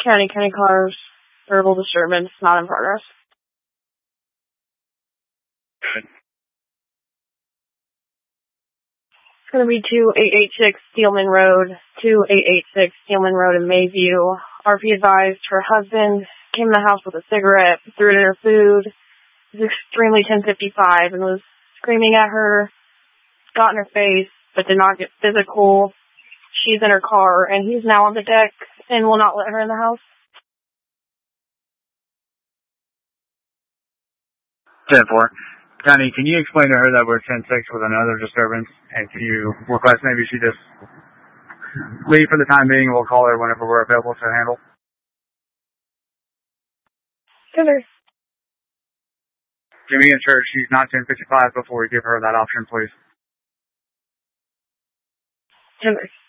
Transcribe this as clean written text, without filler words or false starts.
County cars, verbal disturbance, not in progress. Good. It's going to be 2886 Steelman Road, 2886 Steelman Road in Mayview. RP advised her husband came in the house with a cigarette, threw it in her food. It was extremely 10:55 and was screaming at her, got in her face, but did not get physical. She's in her car, and he's now on the deck and will not let her in the house. 10-4. Connie, can you explain to her that we're 10-6 with another disturbance? And can you request maybe she just leave for the time being, and we'll call her whenever we're available to handle? Good. Can we ensure she's not 10:55 before we give her that option, please? Good.